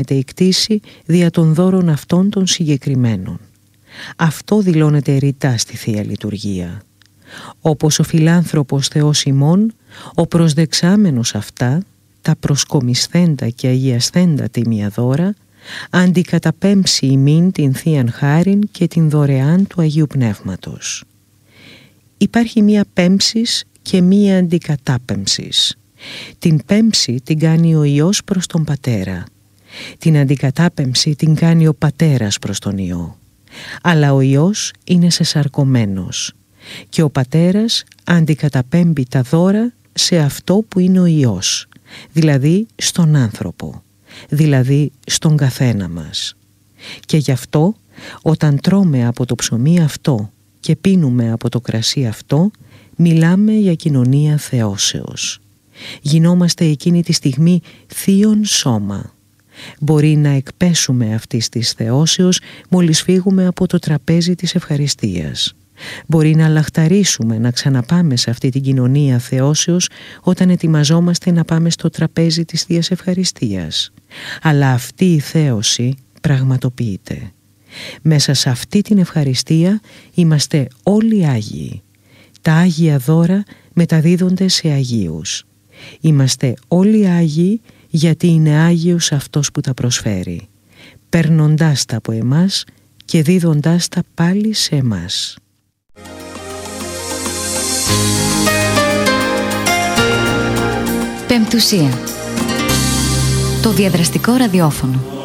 η κτήση δια των δώρων αυτών των συγκεκριμένων. Αυτό δηλώνεται ρητά στη Θεία Λειτουργία. Όπως ο φιλάνθρωπος Θεός ημών, ο προσδεξάμενος αυτά, τα προσκομισθέντα και αγιασθέντα τίμια δώρα, αντικαταπέμψει ημίν την Θείαν Χάριν και την δωρεάν του Αγίου Πνεύματος. Υπάρχει μία πέμψης και μία αντικατάπεμψης. Την πέμψη την κάνει ο Υιός προς τον Πατέρα. Την αντικατάπεμψη την κάνει ο Πατέρας προς τον Υιό. Αλλά ο Υιός είναι σεσαρκωμένος και ο Πατέρας αντικαταπέμπει τα δώρα σε αυτό που είναι ο Υιός, δηλαδή στον άνθρωπο, δηλαδή στον καθένα μας. Και γι' αυτό όταν τρώμε από το ψωμί αυτό και πίνουμε από το κρασί αυτό, μιλάμε για κοινωνία θεώσεως. Γινόμαστε εκείνη τη στιγμή θείον σώμα. Μπορεί να εκπέσουμε αυτής της θεώσεως μόλις φύγουμε από το τραπέζι της ευχαριστίας. Μπορεί να λαχταρίσουμε, να ξαναπάμε σε αυτή την κοινωνία θεώσεως όταν ετοιμαζόμαστε να πάμε στο τραπέζι της Θείας Ευχαριστίας. Αλλά αυτή η θέωση πραγματοποιείται. Μέσα σε αυτή την ευχαριστία είμαστε όλοι Άγιοι. Τα Άγια δώρα μεταδίδονται σε Αγίους. Είμαστε όλοι Άγιοι γιατί είναι Άγιος αυτός που τα προσφέρει, παίρνοντάς τα από εμάς και δίδοντάς τα πάλι σε εμάς. Πεμπτουσία. Το διαδραστικό ραδιόφωνο.